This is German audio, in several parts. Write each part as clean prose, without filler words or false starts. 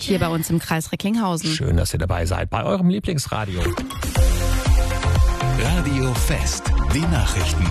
hier bei uns im Kreis Recklinghausen. Schön, dass ihr dabei seid bei eurem Lieblingsradio. Radio Fest, die Nachrichten.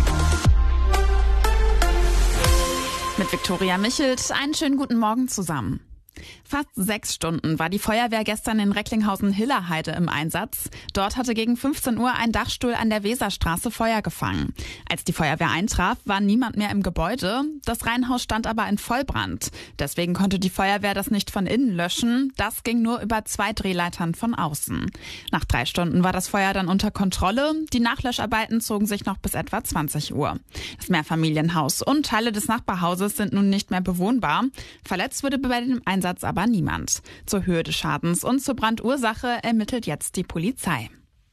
Mit Viktoria Michelt, einen schönen guten Morgen zusammen. Fast 6 Stunden war die Feuerwehr gestern in Recklinghausen-Hillerheide im Einsatz. Dort hatte gegen 15 Uhr ein Dachstuhl an der Weserstraße Feuer gefangen. Als die Feuerwehr eintraf, war niemand mehr im Gebäude. Das Reihenhaus stand aber in Vollbrand. Deswegen konnte die Feuerwehr das nicht von innen löschen. Das ging nur über 2 Drehleitern von außen. Nach 3 Stunden war das Feuer dann unter Kontrolle. Die Nachlöscharbeiten zogen sich noch bis etwa 20 Uhr. Das Mehrfamilienhaus und Teile des Nachbarhauses sind nun nicht mehr bewohnbar. Verletzt wurde bei dem Einsatz aber niemand. Zur Höhe des Schadens und zur Brandursache ermittelt jetzt die Polizei.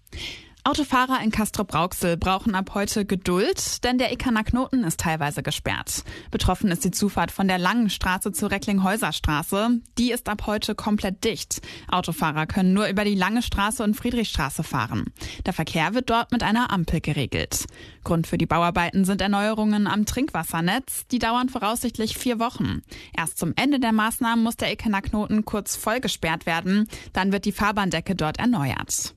Autofahrer in Castrop-Rauxel brauchen ab heute Geduld, denn der Eckerner Knoten ist teilweise gesperrt. Betroffen ist die Zufahrt von der Langen Straße zur Recklinghäuser Straße. Die ist ab heute komplett dicht. Autofahrer können nur über die Lange Straße und Friedrichstraße fahren. Der Verkehr wird dort mit einer Ampel geregelt. Grund für die Bauarbeiten sind Erneuerungen am Trinkwassernetz. Die dauern voraussichtlich 4 Wochen. Erst zum Ende der Maßnahmen muss der Eckerner Knoten kurz voll gesperrt werden. Dann wird die Fahrbahndecke dort erneuert.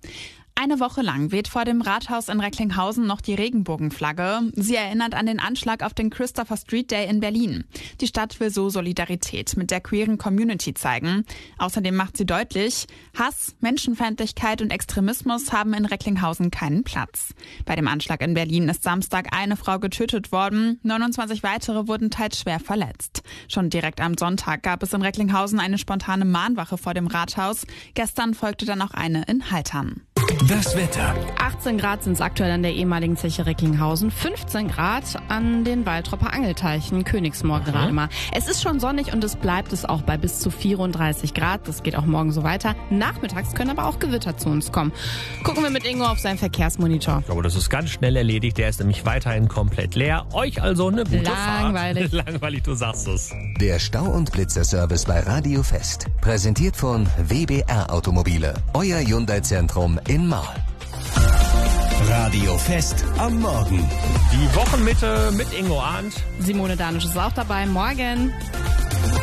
Eine Woche lang weht vor dem Rathaus in Recklinghausen noch die Regenbogenflagge. Sie erinnert an den Anschlag auf den Christopher Street Day in Berlin. Die Stadt will so Solidarität mit der queeren Community zeigen. Außerdem macht sie deutlich, Hass, Menschenfeindlichkeit und Extremismus haben in Recklinghausen keinen Platz. Bei dem Anschlag in Berlin ist Samstag eine Frau getötet worden, 29 weitere wurden teils schwer verletzt. Schon direkt am Sonntag gab es in Recklinghausen eine spontane Mahnwache vor dem Rathaus. Gestern folgte dann auch eine in Haltern. Das Wetter. 18 Grad sind es aktuell an der ehemaligen Zeche Recklinghausen, 15 Grad an den Waltropper Angelteichen, Königsmoor gerade mal. Es ist schon sonnig und es bleibt es auch bei bis zu 34 Grad. Das geht auch morgen so weiter. Nachmittags können aber auch Gewitter zu uns kommen. Gucken wir mit Ingo auf seinen Verkehrsmonitor. Ich glaube, das ist ganz schnell erledigt. Der ist nämlich weiterhin komplett leer. Euch also eine gute Langweilig. Fahrt. Langweilig, du sagst es. Der Stau- und Blitzer-Service bei Radio Fest. Präsentiert von WBR Automobile. Euer Hyundai-Zentrum in Marl. Radio Fest am Morgen. Die Wochenmitte mit Ingo Arndt. Simone Danisch ist auch dabei. Morgen.